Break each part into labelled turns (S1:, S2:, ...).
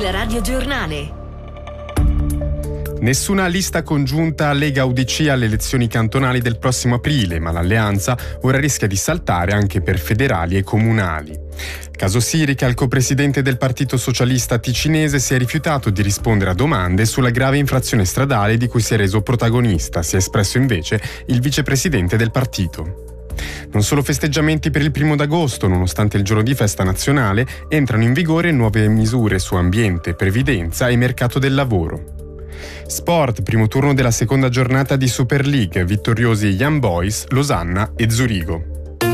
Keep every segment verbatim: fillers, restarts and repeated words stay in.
S1: Il radiogiornale.
S2: Nessuna lista congiunta Lega-U D C alle elezioni cantonali del prossimo aprile, ma l'alleanza ora rischia di saltare anche per federali e comunali. Caso Sirica, il copresidente del Partito Socialista Ticinese si è rifiutato di rispondere a domande sulla grave infrazione stradale di cui si è reso protagonista. Si è espresso invece il vicepresidente del partito. Non solo festeggiamenti per il primo d'agosto, nonostante il giorno di festa nazionale, entrano in vigore nuove misure su ambiente, previdenza e mercato del lavoro. Sport, primo turno della seconda giornata di Super League, vittoriosi Young Boys, Losanna e Zurigo.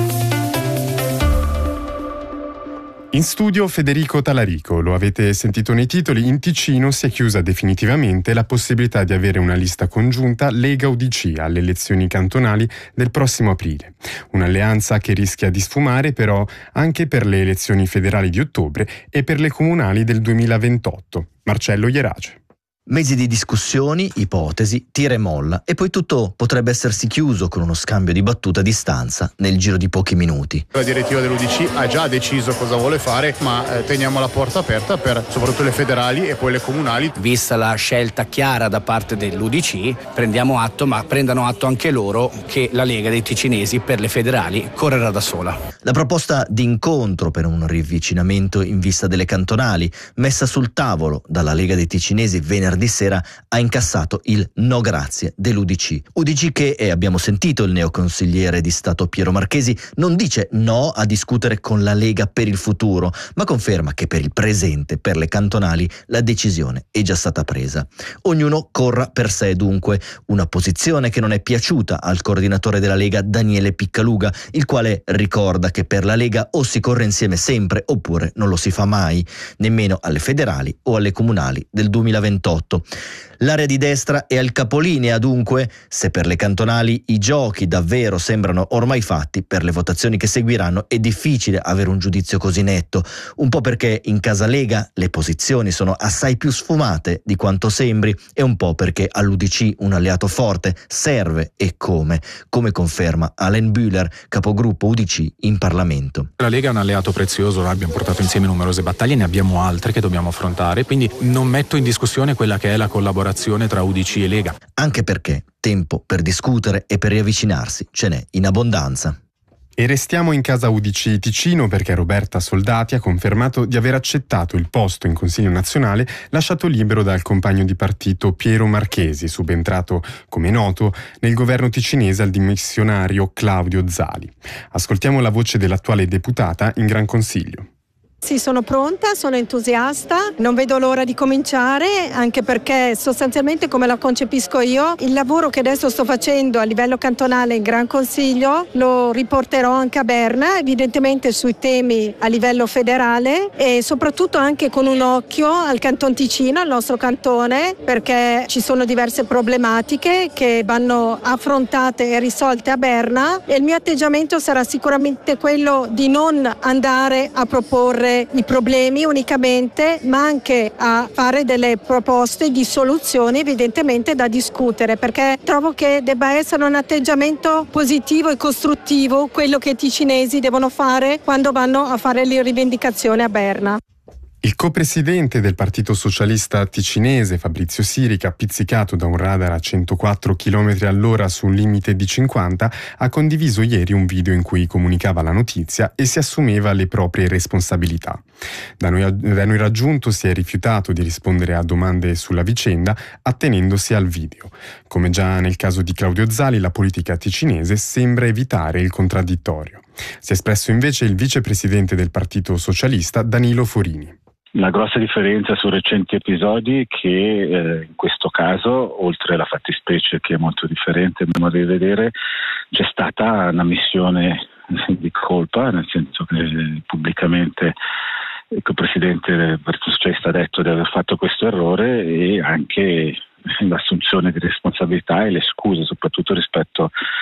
S2: In studio Federico Talarico, lo avete sentito nei titoli, in Ticino si è chiusa definitivamente la possibilità di avere una lista congiunta Lega-U D C alle elezioni cantonali del prossimo aprile. Un'alleanza che rischia di sfumare però anche per le elezioni federali di ottobre e per le comunali del duemilaventotto. Marcello Ierace.
S3: Mesi di discussioni, ipotesi, tira e molla e poi tutto potrebbe essersi chiuso con uno scambio di battute a distanza nel giro di pochi minuti.
S4: La direttiva dell'U D C ha già deciso cosa vuole fare, ma eh, teniamo la porta aperta per soprattutto le federali e poi le comunali.
S5: Vista la scelta chiara da parte dell'U D C, prendiamo atto, ma prendano atto anche loro che la Lega dei Ticinesi per le federali correrà da sola.
S3: La proposta di incontro per un riavvicinamento in vista delle cantonali, messa sul tavolo dalla Lega dei Ticinesi venerdì di sera, ha incassato il no grazie dell'U D C. U D C che, e abbiamo sentito il neoconsigliere di Stato Piero Marchesi, non dice no a discutere con la Lega per il futuro, ma conferma che per il presente, per le cantonali, la decisione è già stata presa. Ognuno corra per sé dunque, una posizione che non è piaciuta al coordinatore della Lega Daniele Piccaluga, il quale ricorda che per la Lega o si corre insieme sempre oppure non lo si fa mai, nemmeno alle federali o alle comunali del duemilaventotto. L'area di destra è al capolinea dunque, se per le cantonali i giochi davvero sembrano ormai fatti, per le votazioni che seguiranno è difficile avere un giudizio così netto, un po' perché in casa Lega le posizioni sono assai più sfumate di quanto sembri e un po' perché all'U D C un alleato forte serve e come, come conferma Alain Bühler, capogruppo U D C in Parlamento.
S6: La Lega è un alleato prezioso, noi abbiamo portato insieme numerose battaglie, ne abbiamo altre che dobbiamo affrontare, quindi non metto in discussione quella che è la collaborazione tra U D C e Lega.
S3: Anche perché tempo per discutere e per riavvicinarsi ce n'è in abbondanza.
S2: E restiamo in casa U D C Ticino perché Roberta Soldati ha confermato di aver accettato il posto in Consiglio nazionale lasciato libero dal compagno di partito Piero Marchesi, subentrato, come noto, nel governo ticinese al dimissionario Claudio Zali. Ascoltiamo la voce dell'attuale deputata in Gran Consiglio.
S7: Sì, sono pronta, sono entusiasta, non vedo l'ora di cominciare, anche perché sostanzialmente, come la concepisco io, il lavoro che adesso sto facendo a livello cantonale in Gran Consiglio lo riporterò anche a Berna, evidentemente sui temi a livello federale e soprattutto anche con un occhio al Canton Ticino, al nostro cantone, perché ci sono diverse problematiche che vanno affrontate e risolte a Berna e il mio atteggiamento sarà sicuramente quello di non andare a proporre i problemi unicamente, ma anche a fare delle proposte di soluzioni evidentemente da discutere, perché trovo che debba essere un atteggiamento positivo e costruttivo quello che i ticinesi devono fare quando vanno a fare le rivendicazioni a Berna.
S2: Il copresidente del Partito Socialista Ticinese, Fabrizio Sirica, pizzicato da un radar a centoquattro chilometri all'ora su un limite di cinquanta, ha condiviso ieri un video in cui comunicava la notizia e si assumeva le proprie responsabilità. Da noi, da noi raggiunto si è rifiutato di rispondere a domande sulla vicenda, attenendosi al video. Come già nel caso di Claudio Zali, la politica ticinese sembra evitare il contraddittorio. Si è espresso invece il vicepresidente del Partito Socialista, Danilo Forini.
S8: La grossa differenza su recenti episodi è che eh, in questo caso, oltre alla fattispecie che è molto differente, a modo di vedere, c'è stata una missione di colpa, nel senso che pubblicamente il presidente del Partito Socialista ha detto di aver fatto questo errore e anche l'assunzione di responsabilità e le scuse, soprattutto rispetto